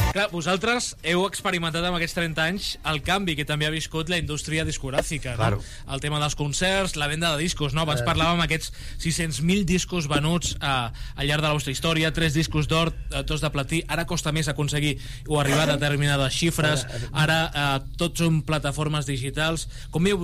Clar, vosaltres heu experimentat amb aquests 30 anys el canvi que també ha viscut la indústria discogràfica, Claro. no? El tema dels concerts, la venda de discos, no? Abans parlàvem aquests 600.000 discos venuts al llarg de la vostra història, 3 discos d'or, 2 de platí, ara costa més aconseguir o arribar a determinades xifres, ara tots són plataformes digitals. Com